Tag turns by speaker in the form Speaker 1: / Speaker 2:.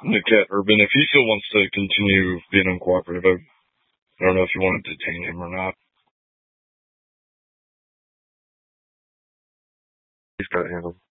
Speaker 1: Niket Urban, if he still wants to continue being uncooperative, I don't know if you want to detain him or not. He's got it handled.